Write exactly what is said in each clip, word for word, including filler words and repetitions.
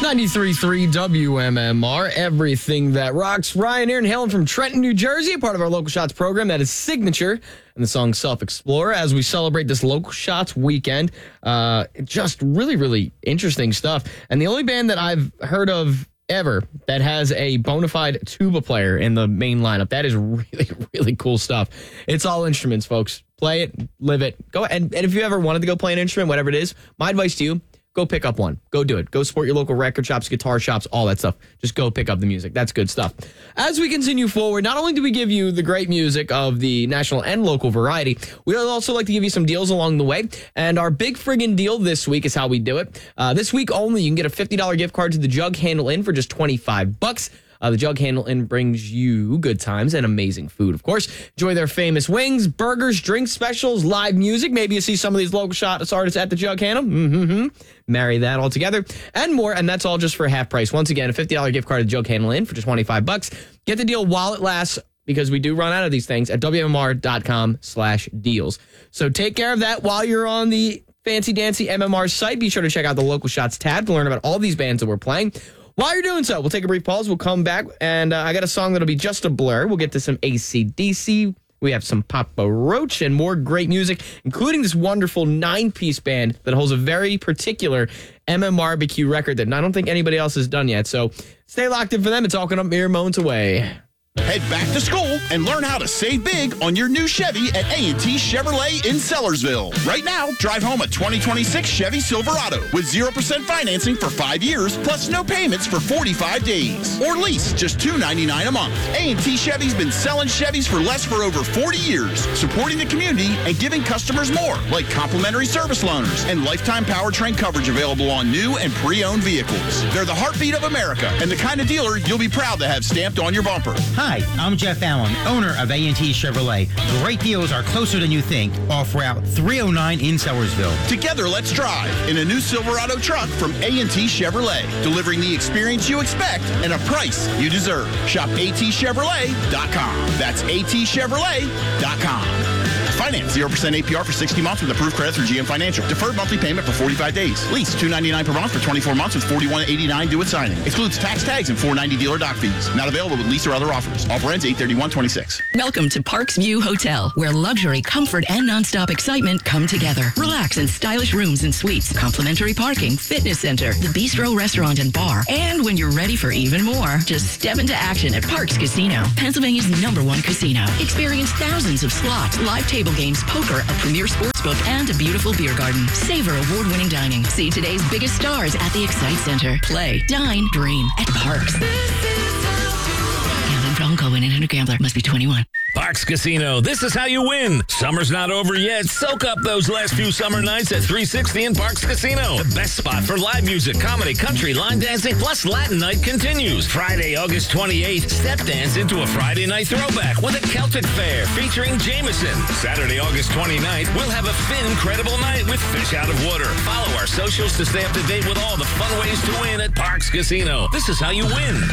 ninety-three point three W M M R, everything that rocks. Ryan here and hailing from Trenton, New Jersey, a part of our Local Shots program that is Signature and the song Self-Explorer as we celebrate this Local Shots weekend. Uh, just really, really interesting stuff. And the only band that I've heard of ever that has a bona fide tuba player in the main lineup. That is really, really cool stuff. It's all instruments, folks. Play it, live it. Go and, and if you ever wanted to go play an instrument, whatever it is, my advice to you, go pick up one. Go do it. Go support your local record shops, guitar shops, all that stuff. Just go pick up the music. That's good stuff. As we continue forward, not only do we give you the great music of the national and local variety, we would also like to give you some deals along the way. And our big friggin' deal this week is how we do it. Uh, this week only, you can get a fifty dollars gift card to the Jug Handle Inn for just twenty-five bucks. Uh, the Jug Handle Inn brings you good times and amazing food, of course. Enjoy their famous wings, burgers, drink specials, live music. Maybe you see some of these local shots artists at the Jug Handle. Mm-hmm. Marry that all together and more, and that's all just for half price. Once again, a fifty dollars gift card to the Jug Handle Inn for just twenty-five bucks. Get the deal while it lasts, because we do run out of these things at W M R dot com slash deals. So take care of that while you're on the fancy dancy M M R site. Be sure to check out the Local Shots tab to learn about all these bands that we're playing. While you're doing so, we'll take a brief pause. We'll come back, and uh, I got a song that'll be just a blur. We'll get to some A C D C. We have some Papa Roach and more great music, including this wonderful nine-piece band that holds a very particular M M R B Q record that I don't think anybody else has done yet. So stay locked in for them. It's all coming up mere moments away. Head back to school and learn how to save big on your new Chevy at A and T Chevrolet in Sellersville. Right now, drive home a twenty twenty-six Chevy Silverado with zero percent financing for five years plus no payments for forty-five days. Or lease just two dollars and ninety-nine cents a month. A and T Chevy's been selling Chevys for less for over forty years, supporting the community and giving customers more, like complimentary service loaners and lifetime powertrain coverage available on new and pre-owned vehicles. They're the heartbeat of America and the kind of dealer you'll be proud to have stamped on your bumper. Hi, I'm Jeff Allen, owner of A and T Chevrolet. Great deals are closer than you think off Route three oh nine in Sellersville. Together, let's drive in a new Silverado truck from A and T Chevrolet, delivering the experience you expect and a price you deserve. Shop A T Chevrolet dot com. That's A T Chevrolet dot com. Finance zero percent A P R for sixty months with approved credit through G M Financial. Deferred monthly payment for forty-five days. Lease two dollars and ninety-nine cents per month for twenty-four months with forty-one eighty-nine due at signing. Excludes tax tags and four dollars and ninety cents dealer dock fees. Not available with lease or other offers. Offer ends eight thirty-one twenty-six. Welcome to Parks View Hotel, where luxury, comfort, and nonstop excitement come together. Relax in stylish rooms and suites, complimentary parking, fitness center, the bistro, restaurant, and bar. And when you're ready for even more, just step into action at Parks Casino, Pennsylvania's number one casino. Experience thousands of slots, live table games, poker, a premier sportsbook, and a beautiful beer garden. Savor award-winning dining. See today's biggest stars at the Excite Center. Play, dine, dream at Parks. Gambling problem, call one eight hundred gambler. Must be twenty-one. Parks Casino, this is how you win. Summer's not over yet. Soak up those last few summer nights at three sixty in Parks Casino. The best spot for live music, comedy, country, line dancing, plus Latin night continues. Friday, August twenty-eighth, step dance into a Friday night throwback with a Celtic fair featuring Jameson. Saturday, August twenty-ninth, we'll have a Finn Credible night with Fish Out of Water. Follow our socials to stay up to date with all the fun ways to win at Parks Casino. This is how you win.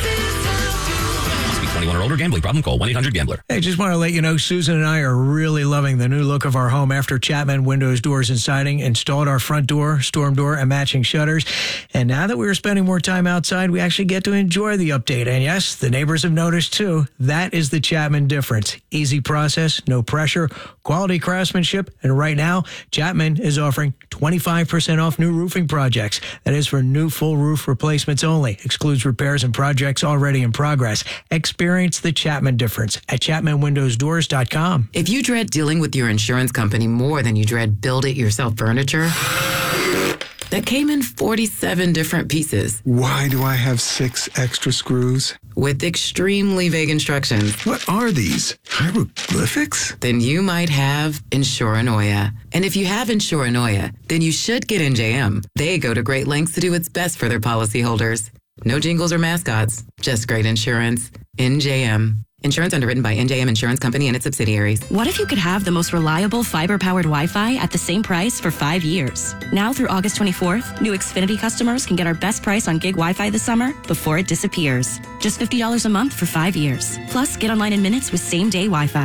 twenty-one or older. Gambling problem? Call one eight hundred gambler. Hey, just want to let you know, Susan and I are really loving the new look of our home after Chapman Windows, Doors, and Siding installed our front door, storm door, and matching shutters. And now that we are spending more time outside, we actually get to enjoy the update. And yes, the neighbors have noticed too. That is the Chapman difference. Easy process, no pressure, quality craftsmanship. And right now, Chapman is offering twenty-five percent off new roofing projects. That is for new full roof replacements only. Excludes repairs and projects already in progress. Experience the Chapman difference at chapman windows doors dot com. If you dread dealing with your insurance company more than you dread build-it-yourself furniture, that came in forty-seven different pieces. Why do I have six extra screws? With extremely vague instructions. What are these? Hieroglyphics? Then you might have Insuranoia. And if you have Insuranoia, then you should get N J M. They go to great lengths to do its best for their policyholders. No jingles or mascots, just great insurance. N J M. Insurance underwritten by N J M Insurance Company and its subsidiaries. What if you could have the most reliable fiber-powered Wi-Fi at the same price for five years? Now through August twenty-fourth, new Xfinity customers can get our best price on gig Wi-Fi this summer before it disappears. Just fifty dollars a month for five years. Plus, get online in minutes with same-day Wi-Fi.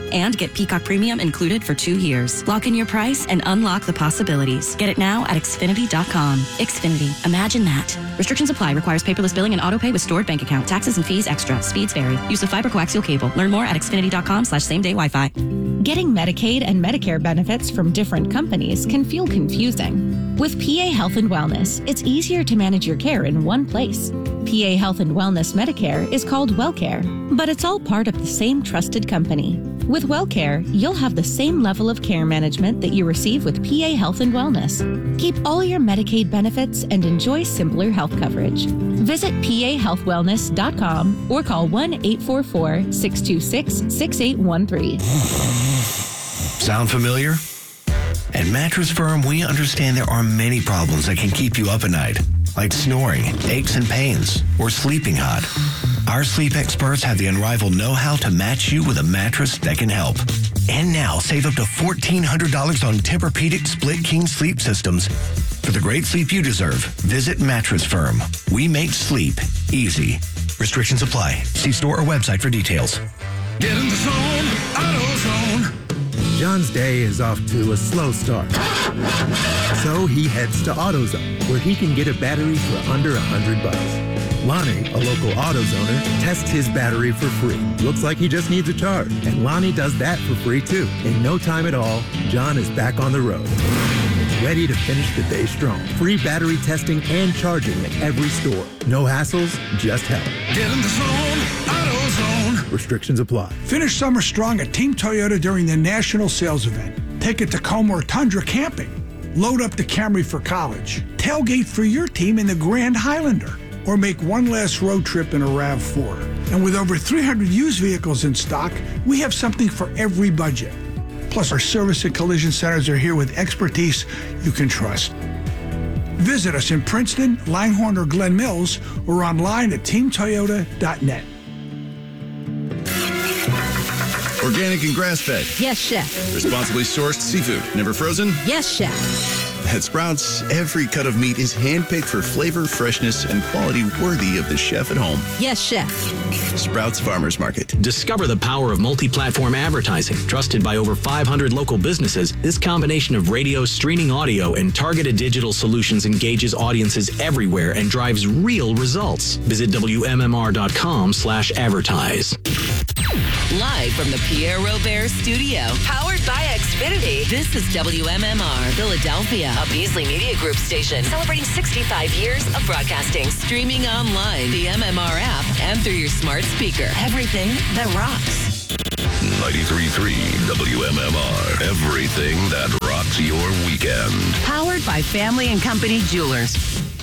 and get Peacock Premium included for two years. Lock in your price and unlock the possibilities. Get it now at Xfinity dot com. Xfinity. Imagine that. Restrictions apply. Requires paperless billing and autopay with stored bank account. Taxes and fees extra. Speeds vary. Use of fiber coaxial cable. Learn more at Xfinity dot com slash same day Wi-Fi. Getting Medicaid and Medicare benefits from different companies can feel confusing. With P A Health and Wellness, it's easier to manage your care in one place. P A Health and Wellness Medicare is called WellCare, but it's all part of the same trusted company. With WellCare, you'll have the same level of care management that you receive with P A Health and Wellness. Keep all your Medicaid benefits and enjoy simpler health coverage. Visit P A health wellness dot com or call one eight four four, six two six, six eight one three. Sound familiar? At Mattress Firm, we understand there are many problems that can keep you up at night, like snoring, aches and pains, or sleeping hot. Our sleep experts have the unrivaled know-how to match you with a mattress that can help. And now, save up to fourteen hundred dollars on Tempur-Pedic Split King sleep systems. For the great sleep you deserve, visit Mattress Firm. We make sleep easy. Restrictions apply. See store or website for details. Get in the zone, AutoZone. John's day is off to a slow start. So he heads to AutoZone, where he can get a battery for under a hundred bucks. Lonnie, a local AutoZoner, tests his battery for free. Looks like he just needs a charge. And Lonnie does that for free too. In no time at all, John is back on the road. Ready to finish the day strong. Free battery testing and charging at every store. No hassles, just help. Get in the zone, AutoZone. Restrictions apply. Finish summer strong at Team Toyota during the national sales event. Take a Tacoma or Tundra camping. Load up the Camry for college. Tailgate for your team in the Grand Highlander. Or make one last road trip in a RAV four. And with over three hundred used vehicles in stock, we have something for every budget. Plus, our service and collision centers are here with expertise you can trust. Visit us in Princeton, Langhorne, or Glen Mills, or online at team toyota dot net. Organic and grass-fed. Yes, chef. Responsibly sourced seafood. Never frozen? Yes, chef. At Sprouts, every cut of meat is handpicked for flavor, freshness, and quality worthy of the chef at home. Yes, chef. Sprouts Farmers Market. Discover the power of multi-platform advertising. Trusted by over five hundred local businesses, this combination of radio, streaming audio, and targeted digital solutions engages audiences everywhere and drives real results. Visit W M M R dot com slash advertise. Live from the Pierre Robert Studio, powered by Xfinity. This is W M M R Philadelphia, a Beasley Media Group station celebrating sixty-five years of broadcasting, streaming online, the M M R app, and through your smart speaker. Everything that rocks. ninety-three point three W M M R. Everything that rocks your weekend. Powered by Family and Company Jewelers.